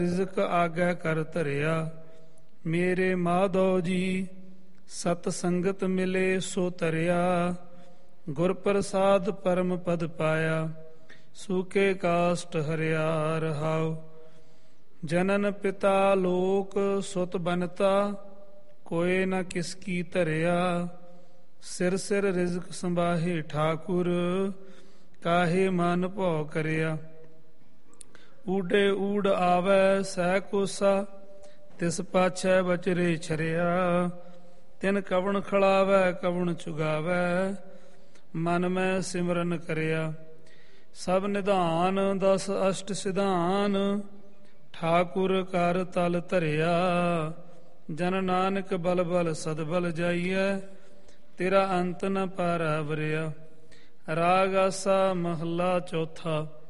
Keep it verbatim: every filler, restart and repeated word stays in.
ਰਿਜ਼ਕ ਆਗੈ ਕਰ ਧਰਿਆ। ਮੇਰੇ ਮਾਧੋ ਜੀ ਸਤ ਸੰਗਤ ਮਿਲੇ ਸੋ ਤਰਿਆ। ਗੁਰ ਪ੍ਰਸਾਦ ਪਰਮ ਪਦ ਪਾਇਆ ਸੂਕੇ ਕਾਸ਼ਟ ਹਰਿਆ ਰਹਾਉ। ਜਨਨ ਪਿਤਾ ਲੋਕ ਸੁਤ ਬਨਤਾ ਕੋਏ ਨ ਕਿਸ ਕੀ ਧਰਿਆ। ਸਿਰ ਸਿਰ ਰਿਜ਼ਕ ਸੰਭਾਹੇ ਠਾਕੁਰ ਕਾਹੇ ਮਨ ਭਉ ਕਰਿਆ। ਊਡੇ ਊੜ ਆਵੈ ਸਹਿ ਕੋਸਾ ਤਿਸ ਪਾਛੈ ਬਚਰੇ ਛਰਿਆ। ਤਿਨ ਕਵਣ ਖਲਾਵੈ ਕਵਣ ਚੁਗਾਵੈ ਮਨ ਮੈਂ ਸਿਮਰਨ ਕਰਿਆ। ਸਭ ਨਿਧਾਨ ਦਸ ਅਸ਼ਟ ਸਿਧਾਨ ਠਾਕੁਰ ਕਰ ਤਲ ਧਰਿਆ। ਜਨ ਨਾਨਕ ਬਲ ਬਲ ਸਦਬਲ ਜਾਈਐ ਤੇਰਾ ਅੰਤ ਨ ਪਾਰਾ ਵਰਿਆ। ਰਾਗ ਆਸਾ ਮਹੱਲਾ ਚੌਥਾ।